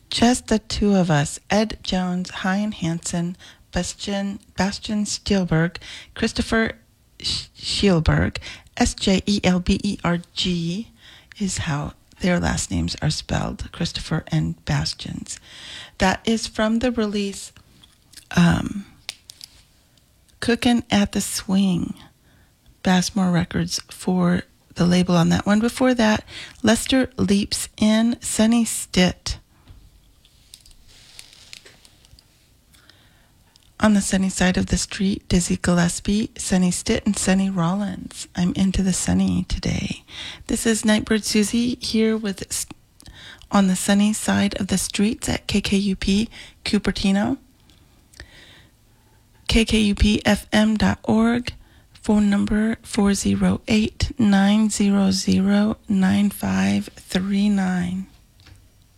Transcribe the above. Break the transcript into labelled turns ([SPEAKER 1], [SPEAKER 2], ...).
[SPEAKER 1] Just the two of us, Ed Jones, Hein Hansen, Bastian Stielberg, Christopher Schielberg, Sjelberg is how their last names are spelled, Christopher and Bastian's. That is from the release Cookin' at the Swing, Bassmore Records for the label on that one. Before that, Lester Leaps In, Sonny Stitt. On the Sunny Side of the Street, Dizzy Gillespie, Sonny Stitt, and Sonny Rollins. I'm into the sunny today. This is Nightbird Susie here with On the Sunny Side of the Streets at KKUP Cupertino. KKUPFM.org. Phone number 408-900-9539.